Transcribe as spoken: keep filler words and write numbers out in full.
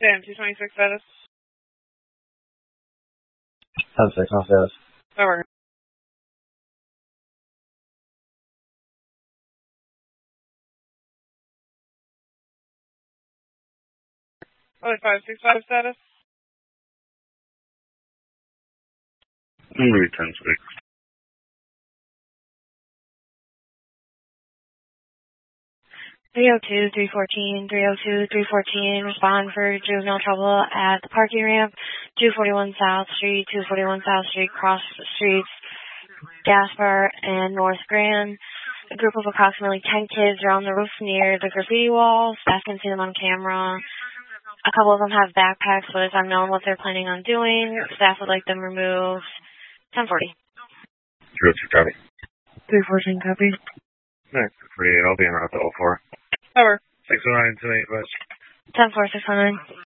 Sam, two twenty-six status. ten six on status. Over. Oh, five six five status. I'm going to be ten six. three oh two, three fourteen, three oh two, three fourteen, respond for juvenile trouble at the parking ramp, two forty-one South Street, two forty-one South Street, cross the streets, Gaspar and North Grand. A group of approximately ten kids are on the roof near the graffiti wall. Staff can see them on camera. A couple of them have backpacks, but it's unknown what they're planning on doing. Staff would like them removed. ten forty. three oh two, copy. three fourteen, copy. Next, forty-eight, I'll be en route to oh four. Over. six oh nine, ten eight, West. ten four, six oh nine.